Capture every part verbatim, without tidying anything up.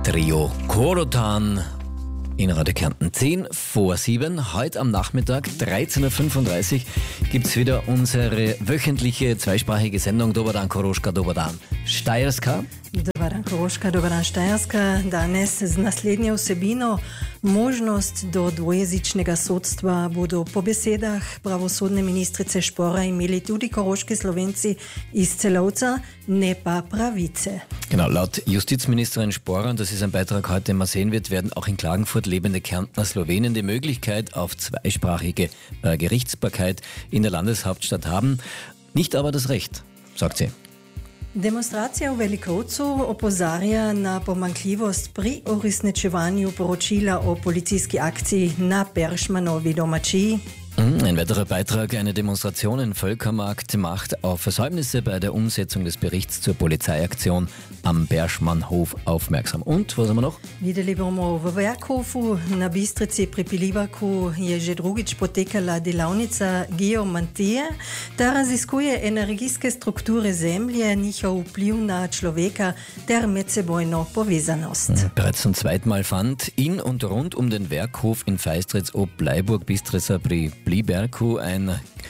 Trio Korotan in Radio Kärnten zehn vor sieben. Heute am Nachmittag dreizehn Uhr fünfunddreißig gibt es wieder unsere wöchentliche zweisprachige Sendung Dobar dan Koroška, Dobar dan Štajerska. Dobar dan Koroška, Dobar dan Štajerska. Danes z naslednjo vsebino možnost do dvojezičnega sodstva bodo po besedah pravosodne ministrice Špora imeli tudi koroški Slovenci iz Celovca, ne pa pravice. Genau, laut Justizministerin Špora, und das ist ein Beitrag heute, den man sehen wird, werden auch in Klagenfurt lebende Kärntner Slowenen die Möglichkeit auf zweisprachige äh, Gerichtsbarkeit in der Landeshauptstadt haben, nicht aber das Recht, sagt sie. Demonstracija v Velikovcu opozarja na pomanjkljivost pri uresničevanju poročila o policijski akciji na Peršmanovi domačiji. Ein weiterer Beitrag, eine Demonstration in Völkermarkt macht auf Versäumnisse bei der Umsetzung des Berichts zur Polizeiaktion am Beršmanhof aufmerksam. Und, was haben wir noch? Videli bomo v Werkhofu na Bistrici pri Pilibaku je že drugič potekala delavnica geomantije. Ta raziskuje energijske strukture zemlje, njihov vpliv na človeka ter medsebojno povezanost. Bereits zum zweiten Mal fand in und rund um den Werkhof in Feistritz ob Bleiburg Bistrica pri Pliberku ein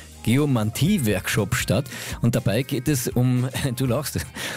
Geomantie-Workshop statt, und dabei geht es um, du lachst,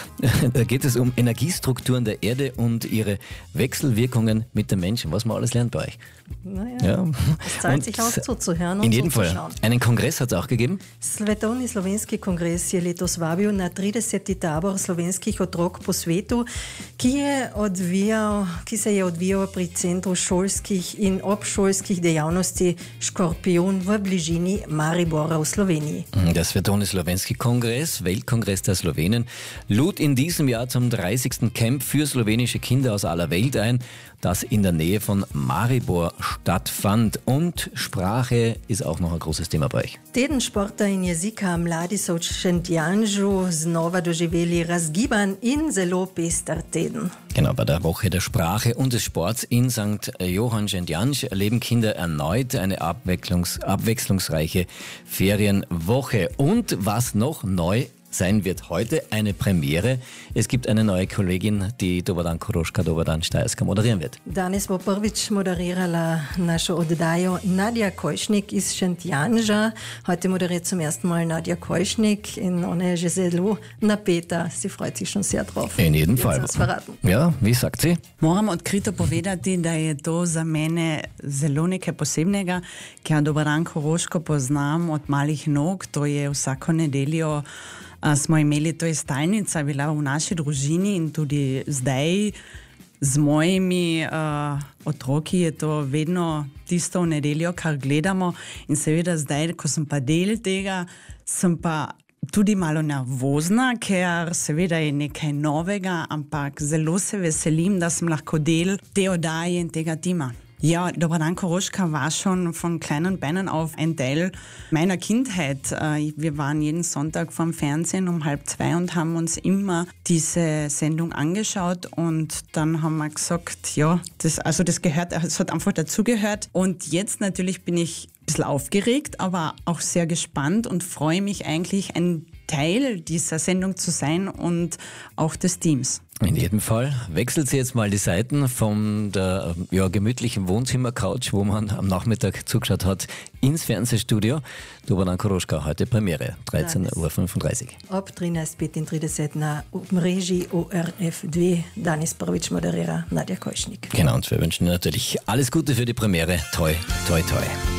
da geht es um Energiestrukturen der Erde und ihre Wechselwirkungen mit den Menschen, was man alles lernt bei euch. Naja, ja. Es zahlt sich aus zuzuhören und in jedem zuzuschauen. Fall. Einen Kongress hat es auch gegeben? Svetovni slovenski kongres je letos vabil na trideseti tabor slovenskih otrok po svetu, ki, je odvijal, ki se je odvijal pri Centru šolskih in obšolskih dejavnosti Škorpion v bližini Maribora v Sloweniji. Der Svetovni slovenski Kongress, Weltkongress der Slowenen, lud in diesem Jahr zum dreißigsten Camp für slowenische Kinder aus aller Welt ein, das in der Nähe von Maribor stattfand. Und Sprache ist auch noch ein großes Thema bei euch. Teden športa in jezika mladi so v Šentjanžu znova doživeli razgiban in zelo pester teden. Genau, bei der Woche der Sprache und des Sports in Sankt Johann Šentjanž erleben Kinder erneut eine abwechslungs- abwechslungsreiche Ferienwoche. Und was noch neu sein wird heute, eine Premiere. Es gibt eine neue Kollegin, die Dobar dan Koroška, Dobar dan Štajerska moderieren wird. Danes bo prvič moderirala našo oddajo Nadja Kojšnik iz Šentjanža. Heute moderiert zum ersten Mal Nadja Kojšnik in ona je že zelo napeta. Sie freut sich schon sehr drauf. In jedem Fall. Ja, wie sagt sie? Moram odkrito povedati, da je to za mene zelo nekaj posebnega, ker Dobar dan Koroško poznam od malih nog, to je vsako nedeljo smo imeli, to je stalnica, bila v naši družini in tudi zdaj z mojimi uh, otroki je to vedno tisto v nedeljo, kar gledamo, in seveda zdaj, ko sem pa del tega, sem pa tudi malo nervozna, ker seveda je nekaj novega, ampak zelo se veselim, da sem lahko del te oddaje in tega tima. Ja, Dobar dan Koroška war schon von kleinen Beinen auf ein Teil meiner Kindheit. Wir waren jeden Sonntag vorm Fernsehen um halb zwei und haben uns immer diese Sendung angeschaut, und dann haben wir gesagt, ja, das, also das gehört, es hat einfach dazugehört. Und jetzt natürlich bin ich ein bisschen aufgeregt, aber auch sehr gespannt und freue mich eigentlich, ein Teil dieser Sendung zu sein und auch des Teams. In jedem Fall wechselt sie jetzt mal die Seiten von der ja, gemütlichen Wohnzimmercouch, wo man am Nachmittag zugeschaut hat, ins Fernsehstudio. Dobar dan Koroška, heute Premiere, dreizehn Uhr fünfunddreißig. Ob trinajst petintrideset na mreži O R F dva danes prvič moderira Nadja Kojšnik. Genau, und wir wünschen natürlich alles Gute für die Premiere. Toi, toi, toi.